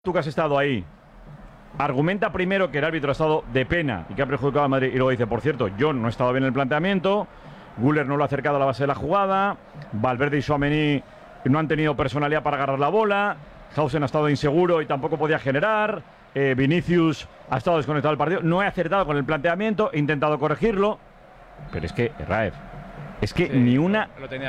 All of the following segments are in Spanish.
Tú que has estado ahí, argumenta primero que el árbitro ha estado de pena y que ha perjudicado a Madrid, y luego dice, por cierto, yo no he estado bien en el planteamiento, Güler no lo ha acercado a la base de la jugada, Valverde y Tchouaméni no han tenido personalidad para agarrar la bola, Hausen ha estado inseguro y tampoco podía generar, Vinicius ha estado desconectado del partido, no he acertado con el planteamiento, he intentado corregirlo, pero es que, Raef, es que sí, ni una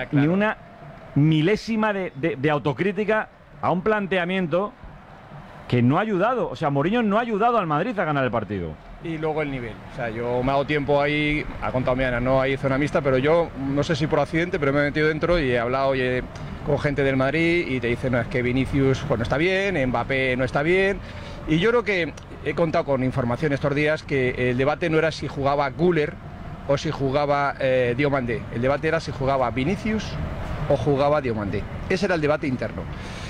milésima de autocrítica a un planteamiento que no ha ayudado. O sea, Mourinho no ha ayudado al Madrid a ganar el partido. Y luego el nivel. O sea, yo me ha dado tiempo ahí, ha contado Miana, no hay zona mixta, pero yo no sé si por accidente, pero me he metido dentro y he hablado con gente del Madrid y te dicen, no, es que Vinicius pues, no está bien, Mbappé no está bien. Y yo creo que he contado con información estos días que el debate no era si jugaba Güler o si jugaba Diomandé. El debate era si jugaba Vinicius o jugaba Diomandé. Ese era el debate interno.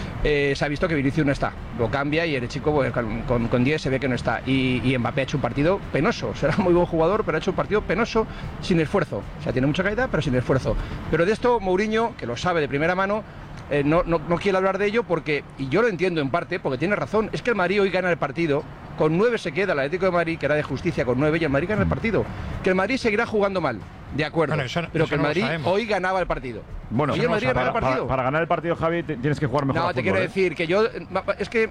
Se ha visto que Vinicius no está, lo cambia y el chico pues, con 10 se ve que no está y Mbappé ha hecho un partido penoso, será muy buen jugador pero ha hecho un partido penoso sin esfuerzo, o sea tiene mucha calidad pero sin esfuerzo, pero de esto Mourinho, que lo sabe de primera mano, no quiere hablar de ello porque, y yo lo entiendo en parte, porque tiene razón, es que el Madrid hoy gana el partido, con 9 se queda el Atlético de Madrid, que era de justicia con 9 y el Madrid gana el partido, que el Madrid seguirá jugando mal, de acuerdo, bueno, pero que el Madrid hoy ganaba el partido. Bueno, el Madrid ganaba el partido. Para ganar el partido, Javi, tienes que jugar mejor. No, te quiero decir que yo, es que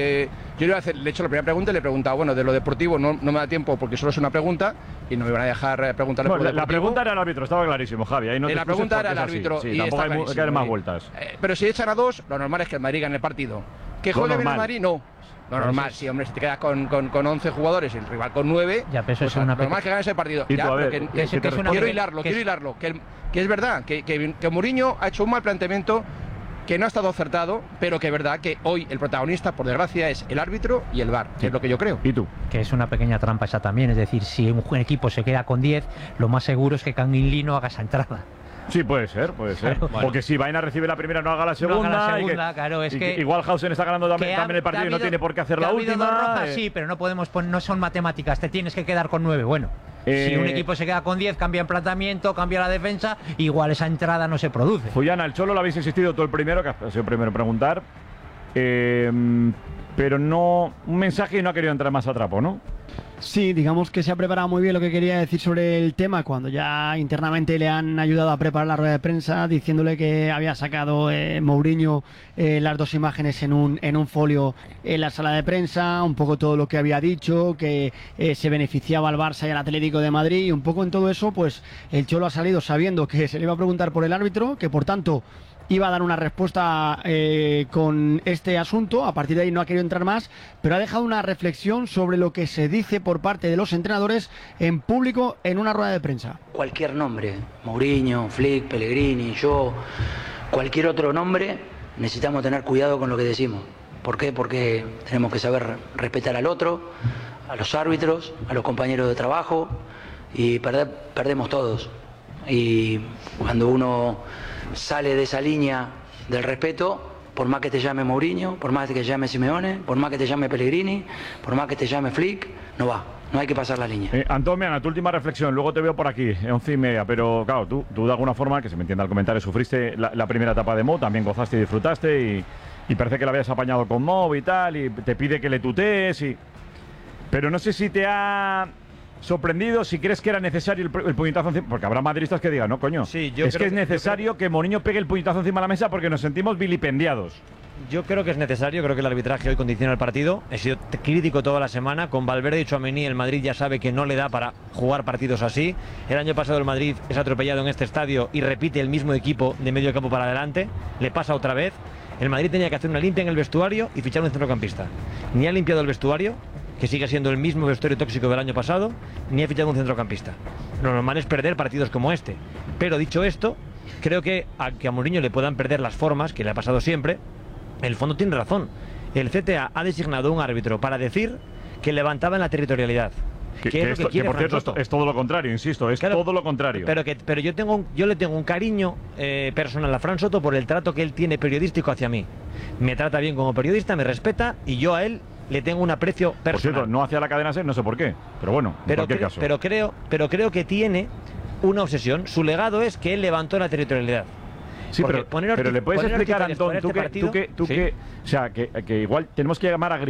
yo le he hecho la primera pregunta y le he preguntado, bueno, de lo deportivo no me da tiempo porque solo es una pregunta y no me van a dejar preguntarle por lo deportivo. La pregunta era al árbitro, estaba clarísimo, Javi. Ahí no te la pregunta era al árbitro. Sí, y tampoco hay que dar más vueltas. Pero si echan a 2, lo normal es que el Madrid gane el partido. ¿Que juegue bien el Madrid? No. Lo normal, sí, hombre, si te quedas con 11 jugadores y el rival con 9, ya, pues lo normal es que ganes el partido. Ya, a ver, quiero hilarlo. Que es verdad, que Mourinho ha hecho un mal planteamiento, que no ha estado acertado, pero que es verdad que hoy el protagonista, por desgracia, es el árbitro y el VAR, que es lo que yo creo. ¿Y tú? Que es una pequeña trampa esa también, es decir, si un equipo se queda con 10, lo más seguro es que Kangin Lee no haga esa entrada. Sí, puede ser. Claro, bueno. Porque si Vaina recibe la primera, no haga la segunda. No haga la segunda, claro, es que igual Hausen está ganando también el partido y no tiene por qué hacer la última. Dos rojas, sí, pero no podemos no son matemáticas, te tienes que quedar con 9. Bueno, si un equipo se queda con 10, cambia el planteamiento, cambia la defensa, igual esa entrada no se produce. Fullana, el Cholo lo habéis insistido todo el primero, que ha sido el primero en preguntar. Pero no, un mensaje y no ha querido entrar más a trapo, ¿no? Sí, digamos que se ha preparado muy bien lo que quería decir sobre el tema cuando ya internamente le han ayudado a preparar la rueda de prensa diciéndole que había sacado Mourinho las dos imágenes en un folio en la sala de prensa, un poco todo lo que había dicho, que se beneficiaba al Barça y al Atlético de Madrid y un poco en todo eso pues el Cholo ha salido sabiendo que se le iba a preguntar por el árbitro, que por tanto iba a dar una respuesta con este asunto, a partir de ahí no ha querido entrar más, pero ha dejado una reflexión sobre lo que se dice por parte de los entrenadores en público en una rueda de prensa. Cualquier nombre, Mourinho, Flick, Pellegrini, yo, cualquier otro nombre, necesitamos tener cuidado con lo que decimos. ¿Por qué? Porque tenemos que saber respetar al otro, a los árbitros, a los compañeros de trabajo, y perdemos todos. Y cuando uno sale de esa línea del respeto, por más que te llame Mourinho, por más que te llame Simeone, por más que te llame Pellegrini, por más que te llame Flick, no hay que pasar la línea. Antonio, tu última reflexión, luego te veo por aquí, 11:30, pero claro, tú de alguna forma, que se me entienda el comentario, sufriste la primera etapa de Mo, también gozaste y disfrutaste y parece que la habías apañado con Mo y tal, y te pide que le tutees, pero no sé si te ha sorprendido, si crees que era necesario el puñetazo encima, porque habrá madridistas que digan, no coño, sí, es que es necesario que Mourinho pegue el puñetazo encima de la mesa porque nos sentimos vilipendiados. Yo creo que es necesario, creo que el arbitraje hoy condiciona el partido. He sido crítico toda la semana. Con Valverde y Tchouaméni el Madrid ya sabe que no le da para jugar partidos así. El año pasado el Madrid es atropellado en este estadio y repite el mismo equipo de medio campo para adelante. Le pasa otra vez. El Madrid tenía que hacer una limpia en el vestuario y fichar un centrocampista. Ni ha limpiado el vestuario, que sigue siendo el mismo vestuario tóxico del año pasado, ni ha fichado un centrocampista. Lo normal es perder partidos como este. Pero dicho esto, creo que a Mourinho le puedan perder las formas, que le ha pasado siempre. En el fondo tiene razón. El CTA ha designado un árbitro para decir que levantaba en la territorialidad. Que por cierto, es todo lo contrario, insisto, es claro, todo lo contrario. Pero yo le tengo un cariño personal a Fran Soto por el trato que él tiene periodístico hacia mí. Me trata bien como periodista, me respeta y yo a él le tengo un aprecio personal. Por cierto, no hacia la cadena SER, no sé por qué, pero bueno, en cualquier caso. Pero creo que tiene una obsesión. Su legado es que él levantó la territorialidad. Sí, Porque pero le puedes explicar, Antón, tú que, o sea, que igual tenemos que llamar a